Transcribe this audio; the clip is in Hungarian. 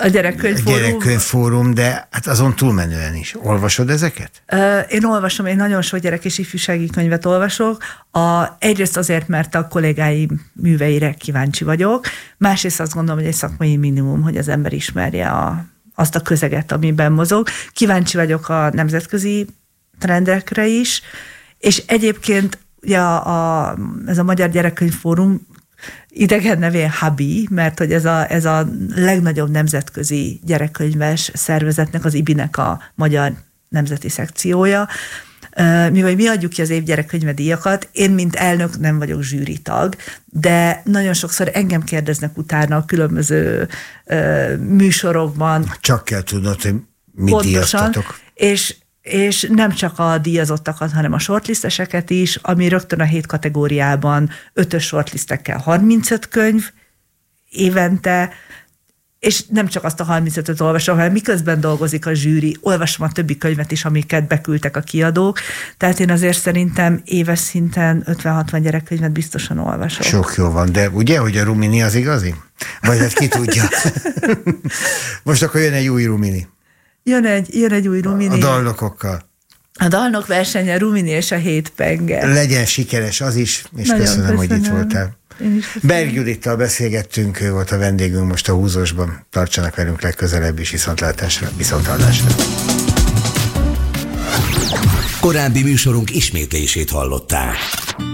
A Gyerekkönyvfórum, de hát azon túlmenően is. Olvasod ezeket? Én olvasom, én nagyon sok gyerek és ifjúsági könyvet olvasok. Egyrészt azért, mert a kollégáim műveire kíváncsi vagyok, másrészt azt gondolom, hogy egy szakmai minimum, hogy az ember ismerje azt a közeget, amiben mozog. Kíváncsi vagyok a nemzetközi trendekre is, és egyébként ugye ez a Magyar Gyerekkönyvfórum idegen nevén HABI, mert hogy ez a legnagyobb nemzetközi gyerekkönyves szervezetnek, az IBI-nek a magyar nemzeti szekciója. Mivel mi adjuk ki az év gyerekkönyve díjakat, én, mint elnök nem vagyok zsűritag, de nagyon sokszor engem kérdeznek utána a különböző műsorokban. Csak kell tudnod, hogy mit díjaztatok. És nem csak a díjazottakat, hanem a shortlisteseket is, ami rögtön a 7 kategóriában 5-ös shortlistekkel 35 könyv évente, és nem csak azt a 35-öt olvasom, hanem miközben dolgozik a zsűri, olvasom a többi könyvet is, amiket beküldtek a kiadók. Tehát én azért szerintem éves szinten 50-60 gyerekkönyvet biztosan olvasok. Sok jó van, de ugye, hogy a Rumini az igazi? Vagy hát ki tudja? Most akkor jön egy új Rumini. Jön egy új Rumini. A dalnokokkal. A dalnok versenye, Rumini és a 7 penge. Legyen sikeres az is, és nagyon köszönöm, hogy itt voltál. Berg Judittal beszélgettünk, ő volt a vendégünk most a Húzósban. Tartsanak velünk legközelebb is, viszontlátásra, viszonthallásra. Korábbi műsorunk ismétlését hallották.